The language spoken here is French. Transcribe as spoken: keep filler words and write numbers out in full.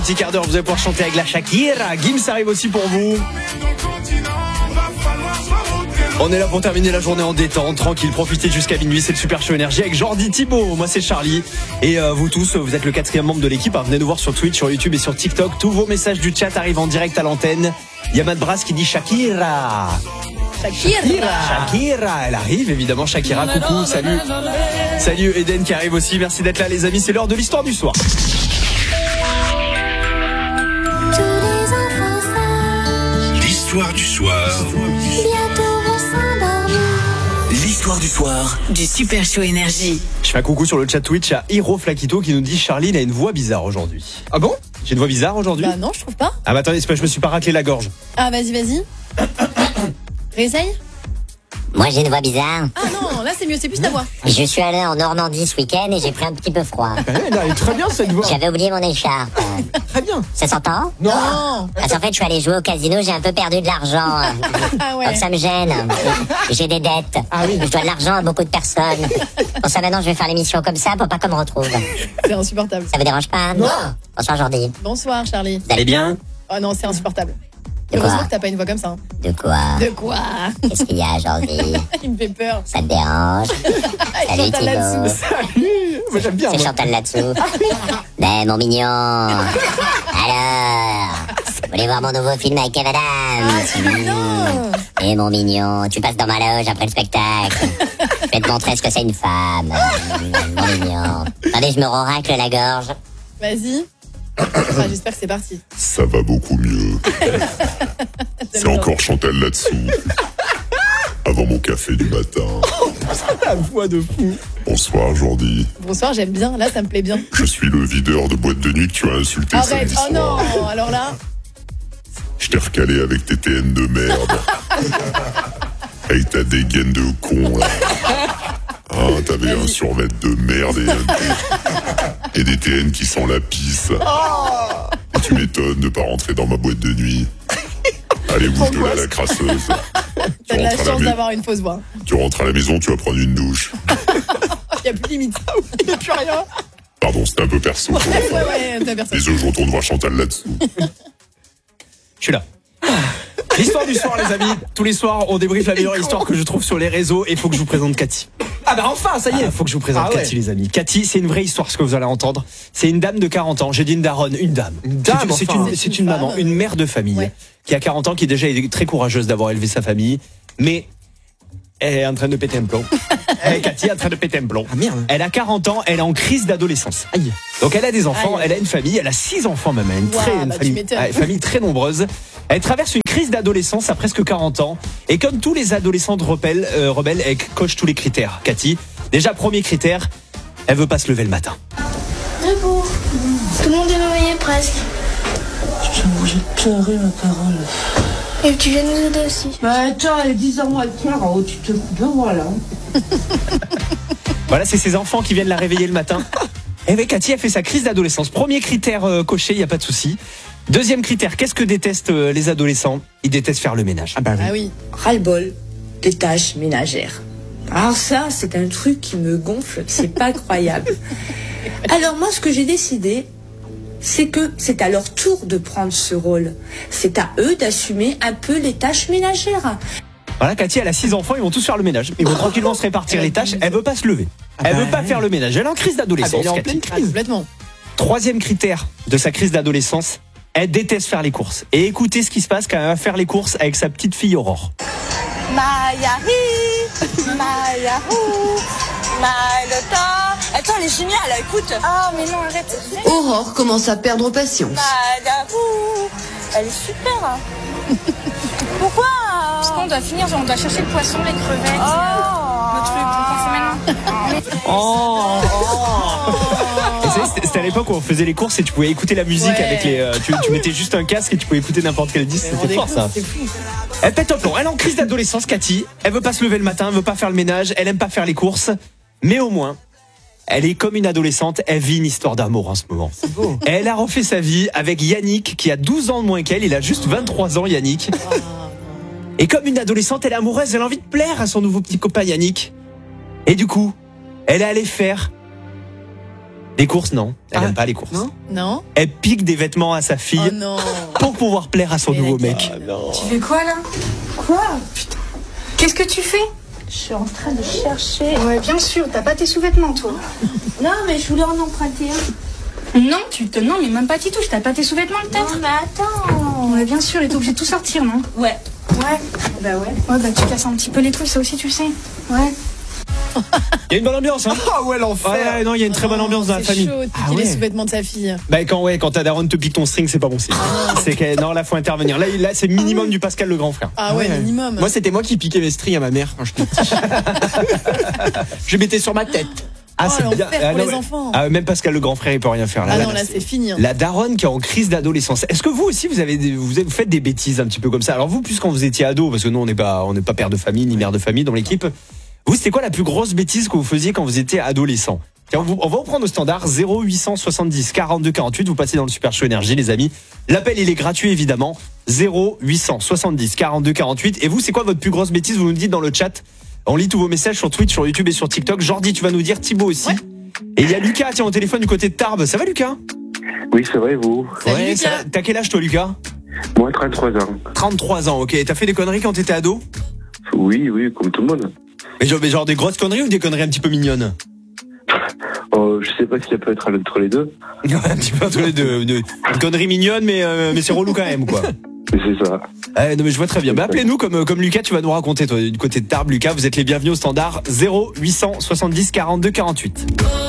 Petit quart d'heure, vous allez pouvoir chanter avec la Shakira. Gims arrive aussi pour vous. On est là pour terminer la journée en détente, tranquille, profitez jusqu'à minuit, c'est le Super Show Énergie avec Jordi, Thibaut, moi c'est Charlie. Et euh, vous tous, vous êtes le quatrième membre de l'équipe, hein, venez nous voir sur Twitch, sur YouTube et sur TikTok. Tous vos messages du chat arrivent en direct à l'antenne. Il y a Matt Brass qui dit Shakira. Shakira. Shakira, elle arrive évidemment, Shakira, coucou, salut. Salut Eden qui arrive aussi, merci d'être là les amis, c'est l'heure de l'histoire du soir. L'histoire du soir. L'histoire du soir du Super Show Énergie. Je fais un coucou sur le chat Twitch à Hiro Flakito qui nous dit Charline a une voix bizarre aujourd'hui. Ah bon? J'ai une voix bizarre aujourd'hui? Bah non, je trouve pas. Ah bah attendez, c'est pas, je me suis pas raclé la gorge. Ah vas-y, vas-y. Réessaye. Moi j'ai une voix bizarre. Ah non, là c'est mieux, c'est plus ta voix. Je suis allé en Normandie ce week-end et j'ai pris un petit peu froid. Elle est très bien cette voix. J'avais oublié mon écharpe. Très bien. Ça s'entend? Non. Parce qu'en fait je suis allé jouer au casino, j'ai un peu perdu de l'argent. Ah ouais. Donc ça me gêne. J'ai des dettes. Ah oui. Je dois de l'argent à beaucoup de personnes. Pour ça maintenant je vais faire l'émission comme ça pour pas qu'on me retrouve. C'est insupportable. Ça vous dérange pas? Non. Bonsoir Jordi. Bonsoir Charlie. Vous allez bien? Oh non, c'est insupportable. De quoi? Heureusement que t'as pas une voix comme ça. hein. De quoi? De quoi? Qu'est-ce qu'il y a Jordi? Il me fait peur. Ça te dérange? Salut Chantal Thibaut. là-dessous. Salut. Moi j'aime bien. C'est moi. Chantal là-dessous. Ben mon mignon. Alors, vous voulez voir mon nouveau film avec Kev Adams? Ah, c'est mignon. Et mon mignon, tu passes dans ma loge après le spectacle. Je vais te montrer ce que c'est une femme. Mmh, Mon mignon. Attendez, je me racle la gorge. Vas-y. Enfin, j'espère que c'est parti. Ça va beaucoup mieux. C'est encore Chantal là-dessous. Avant mon café du matin. La voix de fou. Bonsoir Jordi. Bonsoir, j'aime bien. Là, ça me plaît bien. Je suis le videur de boîte de nuit que tu as insulté Arrête. samedi Oh non. soir. Alors là. Je t'ai recalé avec tes T N de merde. Avec ta dégaine de con là. Ah, t'avais un survêt de merde et, et des T N qui sent la pisse. Et tu m'étonnes de pas rentrer dans ma boîte de nuit. Allez, bouge de là la crasseuse. T'as de la rentres à la chance mai- d'avoir une fausse voix. Tu rentres à la maison, tu vas prendre une douche. Il y a plus de limite. Il y a plus rien. Pardon, c'était un peu perso. Ouais, ouais, t'as personne. Désolé, je retourne voir Chantal là-dessous. Je suis là. L'histoire du soir les amis. Tous les soirs on débriefe la meilleure histoire que je trouve sur les réseaux. Et il faut que je vous présente Cathy. Ah bah enfin, ça y est. Il faut que je vous présente Ah ouais. Cathy les amis. Cathy c'est une vraie histoire ce que vous allez entendre. C'est une dame de quarante ans. J'ai dit une daronne, une dame. Une dame, C'est, c'est enfin. une, C'est c'est une une femme. maman, une mère de famille Ouais. qui a quarante ans, qui déjà est très courageuse d'avoir élevé sa famille. Mais elle est en train de péter un plomb. Eh, Cathy est en train de péter un plomb. Ah merde. Elle a quarante ans, elle est en crise d'adolescence. Aïe. Donc elle a des enfants, Aïe. elle a une famille, elle a six enfants même, elle a une, Ouah, très, une bah, tu famille, m'étonnes. ah, une famille très nombreuse. Elle traverse une crise d'adolescence à presque quarante ans. Et comme tous les adolescentes rebelles, euh, rebelles, elle coche tous les critères. Cathy, déjà premier critère, elle veut pas se lever le matin. Debout. Tout le monde est réveillé presque. Je t'ai obligé de pleurer, ma parole. Et tu viens nous aider aussi. Bah attends, elle est dix ans moins le quart, oh, tu te... Ben voilà. Voilà, c'est ses enfants qui viennent la réveiller le matin. Et bien Cathy a fait sa crise d'adolescence. Premier critère euh, coché, il n'y a pas de souci. Deuxième critère, qu'est-ce que détestent euh, les adolescents? Ils détestent faire le ménage. Ah oui. Ras-le-bol des tâches ménagères. Alors ça, c'est un truc qui me gonfle, c'est pas croyable. Alors moi, ce que j'ai décidé, c'est que c'est à leur tour de prendre ce rôle. C'est à eux d'assumer un peu les tâches ménagères. Voilà, Cathy, elle a six enfants, ils vont tous faire le ménage. Ils vont tranquillement se répartir les tâches. Elle veut pas se lever. Elle veut pas faire le ménage. Elle est en crise d'adolescence. Elle est en Cathy. pleine crise. Complètement. Troisième critère de sa crise d'adolescence, elle déteste faire les courses. Et écoutez ce qui se passe quand elle va faire les courses avec sa petite fille Aurore. Maïari, Maïarou, Maïlota. Attends, elle est géniale, écoute. Ah, mais non, arrête. Aurore commence à perdre patience. Maïarou. Elle est super. Hein. Pourquoi Parce qu'on doit finir, on doit chercher le poisson, les crevettes, Oh. le truc, donc on fait maintenant. Oh, Et vous savez, c'était- c'était à l'époque où on faisait les courses et tu pouvais écouter la musique Ouais. avec les. euh, tu, tu mettais juste un casque et tu pouvais écouter n'importe quel disque. Mais on C'était fort découvre, ça. C'est fou. Elle pète un plomb. Elle est en crise d'adolescence, Cathy. Elle veut pas se lever le matin, elle veut pas faire le ménage, elle aime pas faire les courses. Mais au moins, elle est comme une adolescente, elle vit une histoire d'amour en ce moment. C'est beau. Elle a refait sa vie avec Yannick, qui a douze ans de moins qu'elle. Il a juste vingt-trois ans, Yannick. Et comme une adolescente, elle est amoureuse, elle a envie de plaire à son nouveau petit copain Yannick. Et du coup, elle est allée faire Les courses, non. Elle Ah, aime pas les courses. Non Non. Elle pique des vêtements à sa fille Oh non. pour pouvoir plaire à son Mais nouveau la mec. gueule. Tu fais quoi là? Quoi? Qu'est-ce que tu fais? Je suis en train de chercher. Ouais, bien sûr, t'as pas tes sous-vêtements toi. Non, mais je voulais en emprunter un. Non, tu te. Non, mais même pas Titouche, t'as pas tes sous-vêtements peut-être? Non, mais attends. Ouais, bien sûr, et t'es obligé de tout sortir, non? Ouais. Ouais. Bah ouais. Ouais, bah tu casses un petit peu les couilles, ça aussi tu sais. Ouais. Il y a une bonne ambiance, hein. Ah ouais, l'enfer. Ouais, ouais, non, il y a une très bonne ambiance dans la C'est famille. chaud de piquer Ah ouais. les sous-vêtements de sa fille. Bah quand ouais, quand ta daronne te pique ton string, c'est pas bon signe. C'est que non, là faut intervenir. Là, il- là c'est minimum du Pascal le grand frère. Ah ouais, minimum. Moi, c'était moi qui piquais mes strings à ma mère quand j'étais petit. Je mettais sur ma tête. Ah Oh, c'est bien. l'enfer Ah, pour non, les ouais. enfants. Ah, même Pascal le grand frère il peut rien faire là. Ah Là, non, là, c'est fini. hein. La daronne qui est en crise d'adolescence. Est-ce que vous aussi vous avez des- vous, avez- vous faites des bêtises un petit peu comme ça? Alors vous plus quand vous étiez ado, parce que nous on n'est pas on n'est pas père de famille ni mère de famille dans l'équipe. Vous c'était quoi la plus grosse bêtise que vous faisiez quand vous étiez adolescent? Tiens, on, vous- on va vous prendre au standard zéro huit cent soixante-dix quarante-deux quarante-huit. Vous passez dans le Super Show Énergie les amis. L'appel il est gratuit évidemment. zéro huit cent soixante-dix quarante-deux quarante-huit. Et vous c'est quoi votre plus grosse bêtise? Vous nous dites dans le chat. On lit tous vos messages sur Twitch, sur YouTube et sur TikTok. Jordi tu vas nous dire, Thibaut aussi. Et il y a Lucas tiens au téléphone du côté de Tarbes. Ça va Lucas? Oui, c'est vrai, vous. Salut, Ouais, Lucas. ça va. T'as quel âge toi Lucas? Moi, trente-trois ans. trente-trois ans, ok. T'as fait des conneries quand t'étais ado? Oui, oui, comme tout le monde. Mais genre, mais genre des grosses conneries ou des conneries un petit peu mignonnes? Oh, je sais pas si ça peut être entre les deux. Un petit peu entre les deux. Une, une connerie mignonne, mais, euh, mais c'est relou quand même, quoi. Mais c'est ça. Eh, non, mais je vois très bien. Bah, appelez-nous comme, comme Lucas, tu vas nous raconter, toi, du côté de Tarbes. Lucas, vous êtes les bienvenus au standard zéro huit cent soixante-dix quarante-deux quarante-huit.